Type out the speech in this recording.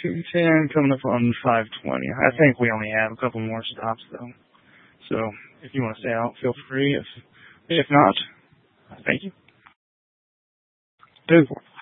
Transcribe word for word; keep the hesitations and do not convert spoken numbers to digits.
two ten, coming up on five twenty. I think we only have a couple more stops, though. So if you want to stay out, feel free. If, if not, thank you. Two.